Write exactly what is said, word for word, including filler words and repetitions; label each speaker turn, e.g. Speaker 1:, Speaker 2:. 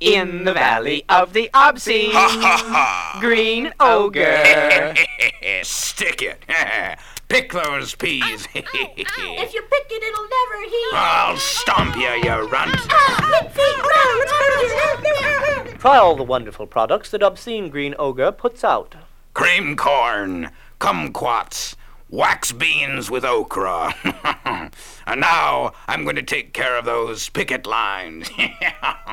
Speaker 1: in the valley of the obscene
Speaker 2: Ha ha ha!
Speaker 1: green ogre.
Speaker 2: Stick it. Pick those peas.
Speaker 3: If you pick it, it'll never heal.
Speaker 2: I'll stomp you, you runt.
Speaker 4: Try all the wonderful products that Obscene Green Ogre puts out.
Speaker 2: Cream corn, kumquats, wax beans with okra. And now I'm going to take care of those picket lines.